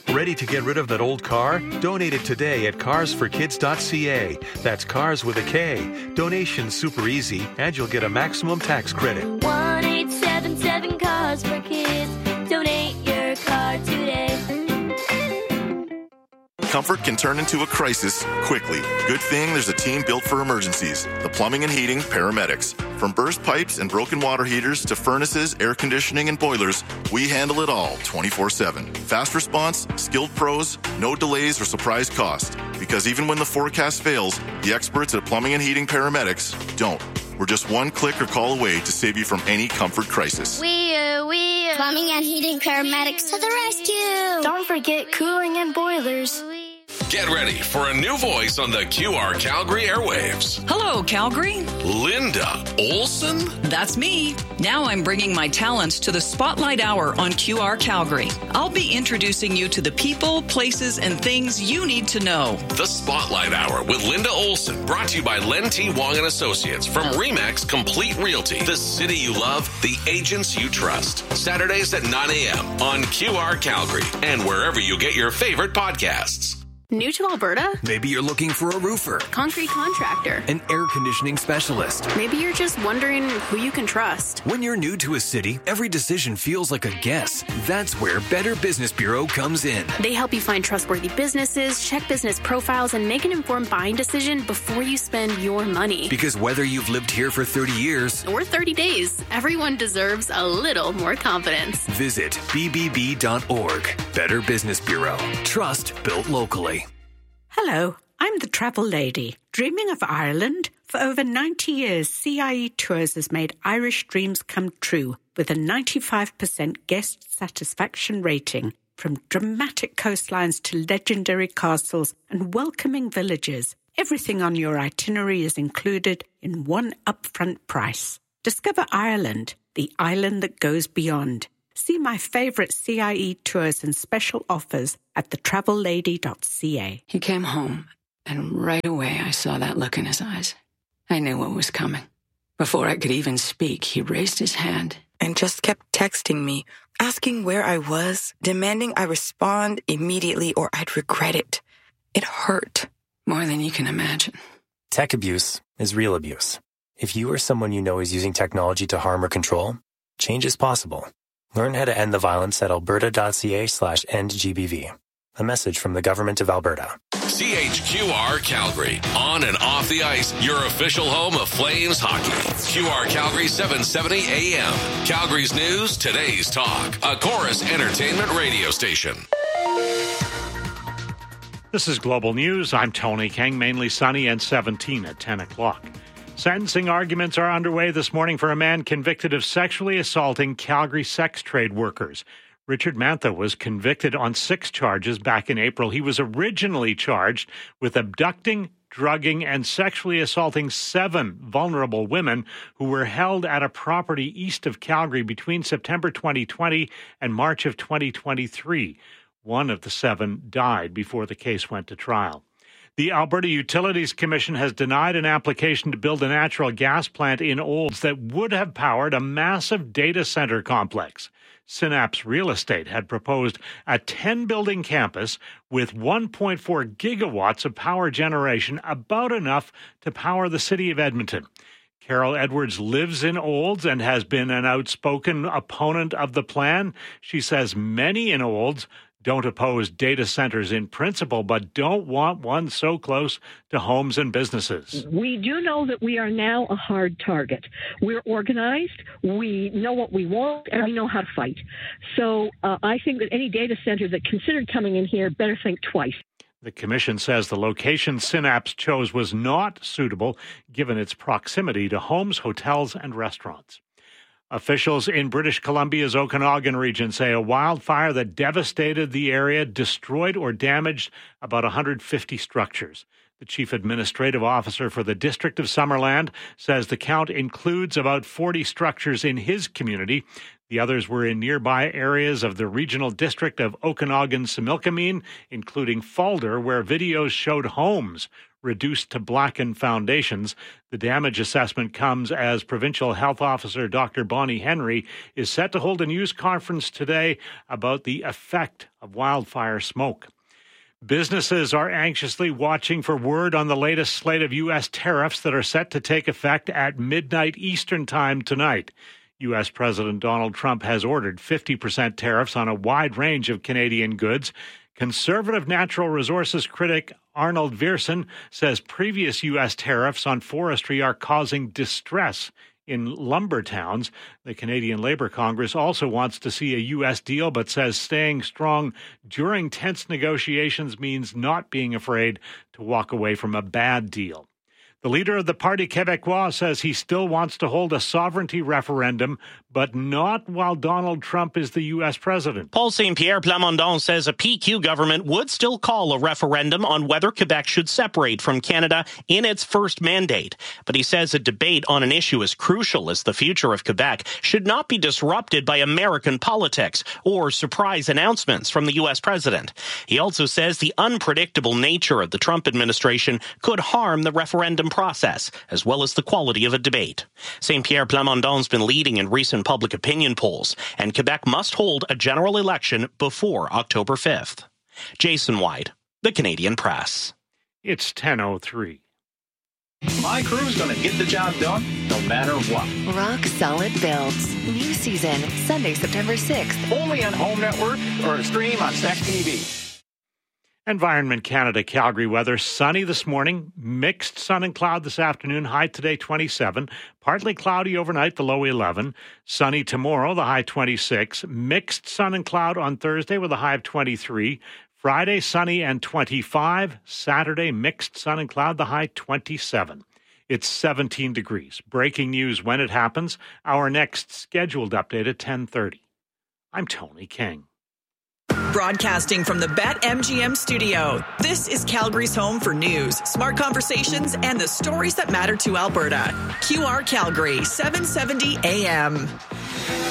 Ready to get rid of that old car? Donate it today at carsforkids.ca. That's cars with a K. Donation's super easy, and you'll get a maximum tax credit. 1-877 Cars for Kids. Donate your car today. Comfort can turn into a crisis quickly. Good thing there's a team built for emergencies. The Plumbing and Heating Paramedics. From burst pipes and broken water heaters to furnaces, air conditioning, and boilers, we handle it all 24/7. Fast response, skilled pros, no delays or surprise cost. Because even when the forecast fails, the experts at Plumbing and Heating Paramedics don't. We're just one click or call away to save you from any comfort crisis. We Plumbing and Heating Paramedics to the rescue. Don't forget cooling and boilers. Get ready for a new voice on the QR Calgary airwaves. Hello, Calgary. Linda Olson? That's me. Now I'm bringing my talents to the Spotlight Hour on QR Calgary. I'll be introducing you to the people, places, and things you need to know. The Spotlight Hour with Linda Olson, brought to you by Len T. Wong & Associates from RE/MAX Complete Realty. The city you love, the agents you trust. Saturdays at 9 a.m. on QR Calgary and wherever you get your favorite podcasts. New to Alberta? Maybe you're looking for a roofer, Concrete contractor, an air conditioning specialist. Maybe you're just wondering who you can trust. When you're new to a city, every decision feels like a guess. That's where Better Business Bureau comes in. They help you find trustworthy businesses, check business profiles, and make an informed buying decision before you spend your money. Because whether you've lived here for 30 years or 30 days, everyone deserves a little more confidence. Visit bbb.org. Better Business Bureau. Trust built locally. Hello, I'm the travel lady. Dreaming of Ireland? For over 90 years, CIE Tours has made Irish dreams come true with a 95% guest satisfaction rating. From dramatic coastlines to legendary castles and welcoming villages, everything on your itinerary is included in one upfront price. Discover Ireland, the island that goes beyond. See my favorite CIE tours and special offers at thetravellady.ca. He came home, and right away I saw that look in his eyes. I knew what was coming. Before I could even speak, he raised his hand and just kept texting me, asking where I was, demanding I respond immediately or I'd regret it. It hurt. More than you can imagine. Tech abuse is real abuse. If you or someone you know is using technology to harm or control, change is possible. Learn how to end the violence at alberta.ca/endgbv. A message from the Government of Alberta. CHQR Calgary. On and off the ice, your official home of Flames hockey. QR Calgary 770 AM. Calgary's news, today's talk. A Chorus Entertainment radio station. This is Global News. I'm Tony King. Mainly sunny and 17 at 10 o'clock. Sentencing arguments are underway this morning for a man convicted of sexually assaulting Calgary sex trade workers. Richard Mantha was convicted on 6 charges back in April. He was originally charged with abducting, drugging, and sexually assaulting 7 vulnerable women who were held at a property east of Calgary between September 2020 and March of 2023. One of the 7 died before the case went to trial. The Alberta Utilities Commission has denied an application to build a natural gas plant in Olds that would have powered a massive data center complex. Synapse Real Estate had proposed a 10-building campus with 1.4 gigawatts of power generation, about enough to power the city of Edmonton. Carol Edwards lives in Olds and has been an outspoken opponent of the plan. She says many in Olds don't oppose data centers in principle, but don't want one so close to homes and businesses. We do know that we are now a hard target. We're organized, we know what we want, and we know how to fight. So I think that any data center that considered coming in here better think twice. The commission says the location Synapse chose was not suitable given its proximity to homes, hotels, and restaurants. Officials in British Columbia's Okanagan region say a wildfire that devastated the area destroyed or damaged about 150 structures. The chief administrative officer for the District of Summerland says the count includes about 40 structures in his community. The others were in nearby areas of the regional district of Okanagan-Similkameen, including Falder, where videos showed homes reduced to blackened foundations. The damage assessment comes as Provincial Health Officer Dr. Bonnie Henry is set to hold a news conference today about the effect of wildfire smoke. Businesses are anxiously watching for word on the latest slate of U.S. tariffs that are set to take effect at midnight Eastern Time tonight. U.S. President Donald Trump has ordered 50% tariffs on a wide range of Canadian goods. Conservative natural resources critic Arnold Viersen says previous U.S. tariffs on forestry are causing distress in lumber towns. The Canadian Labour Congress also wants to see a U.S. deal, but says staying strong during tense negotiations means not being afraid to walk away from a bad deal. The leader of the Parti Québécois says he still wants to hold a sovereignty referendum, but not while Donald Trump is the U.S. president. Paul Saint-Pierre Plamondon says a PQ government would still call a referendum on whether Quebec should separate from Canada in its first mandate. But he says a debate on an issue as crucial as the future of Quebec should not be disrupted by American politics or surprise announcements from the U.S. president. He also says the unpredictable nature of the Trump administration could harm the referendum process, as well as the quality of a debate. Saint-Pierre Plamondon's been leading in recent public opinion polls, and Quebec must hold a general election before October 5th. Jason White, The Canadian Press. It's 10:03. My crew's going to get the job done, no matter what. Rock Solid Builds. New season, Sunday, September 6th. Only on Home Network or stream on SEC TV. Environment Canada Calgary weather. Sunny this morning, mixed sun and cloud this afternoon, high today 27. Partly cloudy overnight, the low 11. Sunny tomorrow, the high 26. Mixed sun and cloud on Thursday with a high of 23. Friday, sunny and 25. Saturday, mixed sun and cloud, the high 27. It's 17 degrees. Breaking news when it happens. Our next scheduled update at 10:30. I'm Tony King. Broadcasting from the BetMGM studio, this is Calgary's home for news, smart conversations, and the stories that matter to Alberta. QR Calgary, 770 AM.